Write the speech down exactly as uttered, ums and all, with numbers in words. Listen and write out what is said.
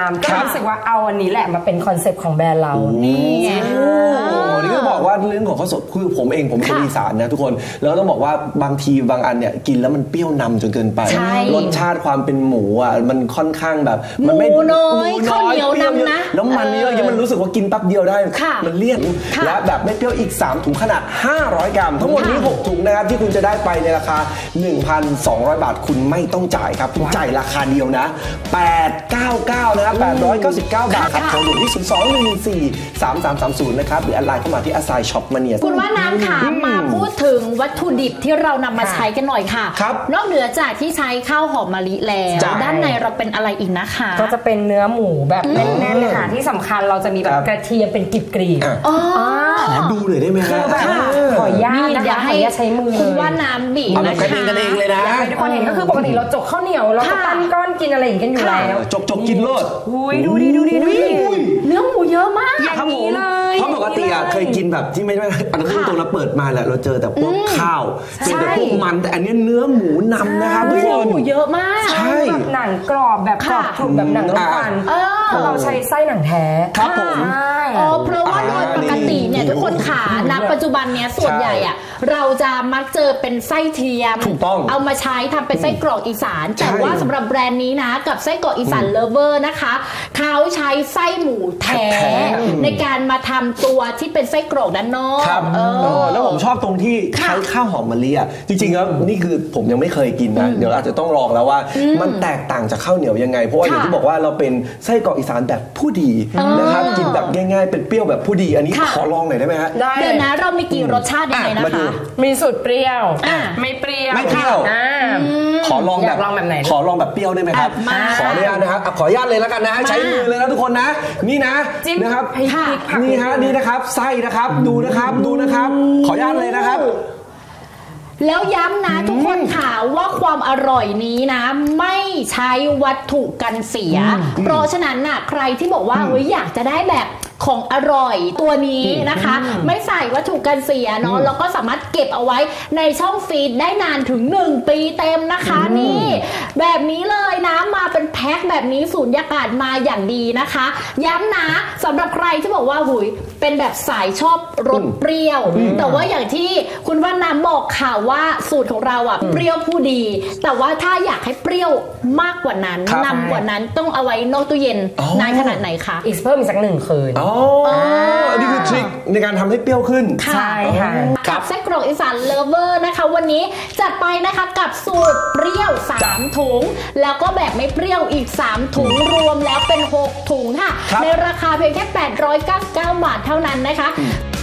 ามก็รู้สึกว่าเอาอันนี้แหละมาเป็นคอนเซปต์ของแบรนด์เรานี่ไงนี่ก็บอกว่าเรื่องของข้าวสดคือผมเองผมเป็นคนอีสานนะทุกคนแล้วต้องบอกว่าบางทีบางอันเนี่ยกินแล้วมันเปรี้ยวนำจนเกินไปรสชาติความเป็นหมูอ่ะมันค่อนข้างแบบมันไม่หมูน้อยข้าวเหนียวนำนะแล้วมันเยอะๆมันรู้สึกว่ากินแป๊บเดียวได้มันเลี่ยนและแบบไม่เปรี้ยวอีกสามถุงขนาดห้าร้อยกรัมทั้งหมดนี้หกถุงนะครับที่คุณจะได้ไปในราคา หนึ่งพันสองร้อย บาทคุณไม่ต้องจ่ายครับคุณจ่ายราคาเดียวนะแปดร้อยเก้าสิบเก้านะครับแปดร้อยเก้าสิบเก้าบาทครับโทรด่วนที่ศูนย์ สอง หนึ่ง หนึ่ง สี่ สาม สาม สาม ศูนย์นะครับหรือแอดไลน์เข้ามาที่ Asai Shop Mania คุณว่าน้ำค่ะมาพูดถึงวัตถุดิบที่เรานำมาใช้กันหน่อยค่ะนอกเหนือจากที่ใช้ข้าวหอมมะลิแล้วด้านในเราเป็นอะไรอีกนะคะก็จะเป็นเนื้อหมูแบบแน่นๆเลยค่ะที่สำคัญเราจะมีแบบกระเทียมเป็นกรีบๆอ๋อขอดูหน่อยได้ไหมครับขออนุญาตนะคะให้ใช้มือคุณว่าน้ำบีบนะคะกันเองกันเองเลยนะทุกคนเห็นก็คือปกติเราจกข้าวเหนียวเราก็ปั้นก้อนกินอะไรอย่างกันอยู่แล้วจกจกกินโลดอุ้ยดูดิดูดิดูดิเนื้อหมูเยอะมากอย่างนี้เลยเพราะปกติอ่ะเคยกินแบบที่ไม่ไม่อันนั้นตรงเราเปิดมาแหละเราเจอแต่พวกข้าวเจอแต่พวกมันแต่อันนี้เนื้อหมูนำนะครับทุกคนหมูเยอะมากใช่แบบหนังกรอบแบบกรอบกรุบแบบหนังน้ำมันเราใช้ไส้หนังแท้ครับผมอ๋อเพราะว่าโดยปกติเนี่ยทุกคนขาณปัจจุบันเนี้ยส่วนใหญ่อ่ะเราจะมักเจอเป็นไส้เทียมเอามาใช้ทำเป็นไส้กรอกอีสานแต่ว่าสำหรับแบรนด์นี้นะกับไส้กรอกอีสานเลฟเวอร์นะคะเขาใช้ไส้หมูแท้ในการมาทำตัวที่เป็นไส้กรอกด้านนอกครับแล้วผมชอบตรงที่ใช้ข้าวหอมมะลิอ่ะจริงๆแล้วนี่คือผมยังไม่เคยกินนะเดี๋ยวอาจจะต้องลองแล้วว่ามันแตกต่างจากข้าวเหนียวยังไงเพราะว่าอย่างที่บอกว่าเราเป็นไส้กรอกอีสานแบบผู้ดีนะครับกินแบบง่ายๆเป็นเปรี้ยวแบบผู้ดีอันนี้ขอลองหน่อยได้ไหมฮะเดี๋ยวนะเรามีกี่รสชาติยังไงนะคะมีสูตรเปรี้ยวไม่เปรี้ยวไม่เปรี้ยวขอลองแบบขอลองแบบเปรี้ยวได้ไหมครับขออนุญาตนะครับขออนุญาตเลยแล้วกันนะใช้มือเลยนะทุกคนนะนี่นะนะครับนี่ฮะนี่นะครับไส้นะครับดูนะครับดูนะครับขออนุญาตเลยนะครับแล้วย้ำนะทุกคนค่ะว่าความอร่อยนี้นะไม่ใช้วัตถุกันเสียเพราะฉะนั้นน่ะใครที่บอกว่าเฮ้ยอยากจะได้แบบของอร่อยตัวนี้นะคะไม่ใส่วัตถุกันเสียเนาะแล้วก็สามารถเก็บเอาไว้ในช่องฟรีซได้นานถึงหนึ่งปีเต็มนะคะนี่แบบนี้เลยนะมาเป็นแพ็คแบบนี้สูญญากาศมาอย่างดีนะคะย้ำนะสำหรับใครที่บอกว่าหุยเป็นแบบสายชอบรสเปรี้ยวแต่ว่าอย่างที่คุณว่าน้ำบอกข่าวว่าสูตรของเราอ่ะเปรี้ยวผู้ดีแต่ว่าถ้าอยากให้เปรี้ยวมากกว่านั้นนำกว่านั้นต้องเอาไว้นอกตู้เย็นนานขนาดไหนคะอีกเพิ่มอีกสักหนึ่งคืนอ๋ออันนี้คือทริคในการทำให้เปรี้ยวขึ้นใช่ค่ะกับไส้กรอกอีสานเลฟเวอร์นะคะวันนี้จัดไปนะคะกับสูตรเปรี้ยวสามถุงแล้วก็แบบไม่เปรี้ยวอีกสามถุงรวมแล้วเป็นหกถุงค่ะในราคาเพียงแค่แปดร้อยเก้าสิบเก้าบาทเท่านั้นนะคะ